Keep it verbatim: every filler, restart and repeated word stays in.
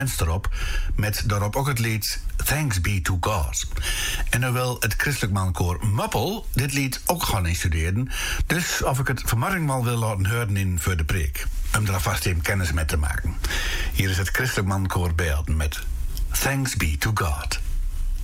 erop, met daarop ook het lied Thanks Be to God. En hoewel het christelijk mankoor Muppel dit lied ook gaan instuderen, dus of ik het vanmorgen wel wil laten horen in voor de preek, om er alvast even kennis mee te maken. Hier is het christelijk mankoor Beelden met Thanks Be to God.